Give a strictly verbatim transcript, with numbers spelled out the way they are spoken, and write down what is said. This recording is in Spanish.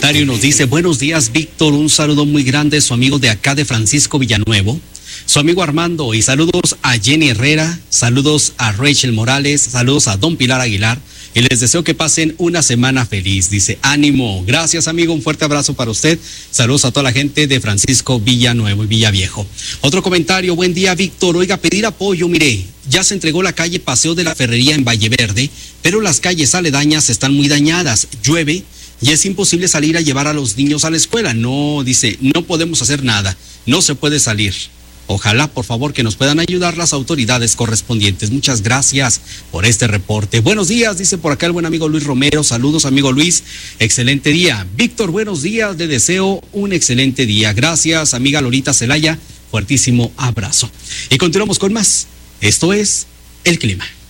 comentario nos dice: buenos días, Víctor, un saludo muy grande, su amigo de acá de Francisco Villanuevo, su amigo Armando, y saludos a Jenny Herrera, saludos a Rachel Morales, saludos a Don Pilar Aguilar, y les deseo que pasen una semana feliz. Dice, ánimo. Gracias, amigo, un fuerte abrazo para usted. Saludos a toda la gente de Francisco Villanuevo y Villaviejo. Otro comentario: buen día, Víctor. Oiga, pedir apoyo, mire, ya se entregó la calle Paseo de la Ferrería en Valle Verde, pero las calles aledañas están muy dañadas, llueve y es imposible salir a llevar a los niños a la escuela. No, dice, no podemos hacer nada, no se puede salir. Ojalá, por favor, que nos puedan ayudar las autoridades correspondientes. Muchas gracias por este reporte. Buenos días, dice por acá el buen amigo Luis Romero. Saludos, amigo Luis. Excelente día. Víctor, buenos días. Le deseo un excelente día. Gracias, amiga Lolita Celaya. Fuertísimo abrazo. Y continuamos con más. Esto es El Clima.